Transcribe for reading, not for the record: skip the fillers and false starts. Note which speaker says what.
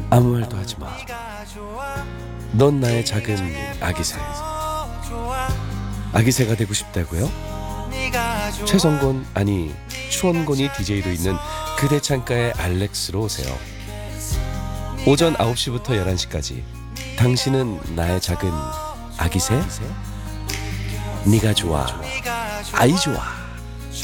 Speaker 1: 아무 말도 하지 마. 넌 나의 작은 아기새. 아기새가 되고 싶다고요? 최성곤 아니 추원곤이 DJ로 있는 그대 창가의 알렉스로 오세요. 오전 9시부터 11시까지 당신은 나의 작은 아기새? 네가 좋아. 아이 좋아.